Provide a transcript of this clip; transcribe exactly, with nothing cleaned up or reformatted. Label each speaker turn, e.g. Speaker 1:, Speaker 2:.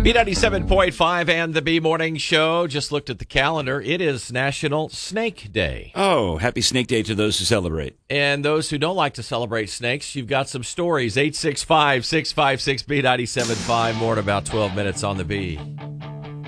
Speaker 1: B ninety-seven point five and the B Morning Show. Just looked at the calendar. It is National Snake Day.
Speaker 2: Oh, happy Snake Day to those who celebrate.
Speaker 1: And those who don't like to celebrate snakes, you've got some stories. eight six five, six five six, B nine seven five. More in about twelve minutes on the B.